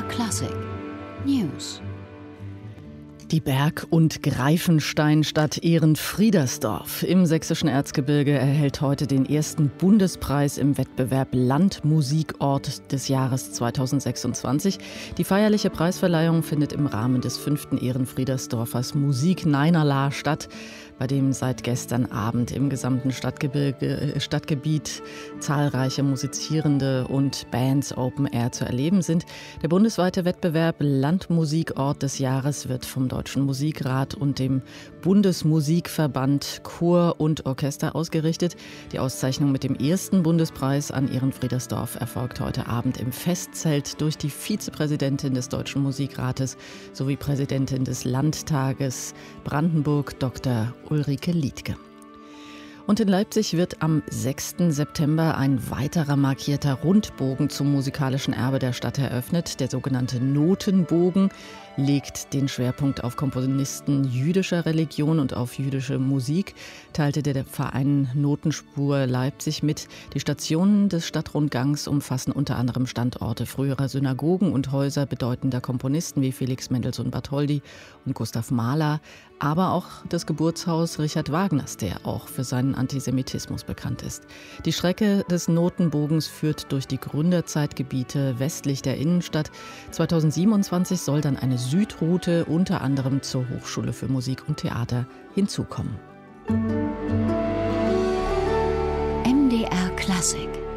Klassik News. Die Berg- und Greifensteinstadt Ehrenfriedersdorf im sächsischen Erzgebirge erhält heute den ersten Bundespreis im Wettbewerb Landmusikort des Jahres 2026. Die feierliche Preisverleihung findet im Rahmen des 5. Ehrenfriedersdorfers Musik-Neinerlaa statt, bei dem seit gestern Abend im gesamten Stadtgebiet zahlreiche Musizierende und Bands Open Air zu erleben sind. Der bundesweite Wettbewerb Landmusikort des Jahres wird vom Deutschen Musikrat und dem Bundesmusikverband Chor und Orchester ausgerichtet. Die Auszeichnung mit dem ersten Bundespreis an Ehrenfriedersdorf erfolgt heute Abend im Festzelt durch die Vizepräsidentin des Deutschen Musikrates sowie Präsidentin des Landtages Brandenburg, Dr. Ulrike Liedtke. Und in Leipzig wird am 6. September ein weiterer markierter Rundbogen zum musikalischen Erbe der Stadt eröffnet. Der sogenannte Notenbogen legt den Schwerpunkt auf Komponisten jüdischer Religion und auf jüdische Musik, teilte der Verein Notenspur Leipzig mit. Die Stationen des Stadtrundgangs umfassen unter anderem Standorte früherer Synagogen und Häuser bedeutender Komponisten wie Felix Mendelssohn Bartholdy und Gustav Mahler, aber auch das Geburtshaus Richard Wagners, der auch für seinen Antisemitismus bekannt ist. Die Strecke des Notenbogens führt durch die Gründerzeitgebiete westlich der Innenstadt. 2027 soll dann eine Südroute unter anderem zur Hochschule für Musik und Theater hinzukommen. MDR Klassik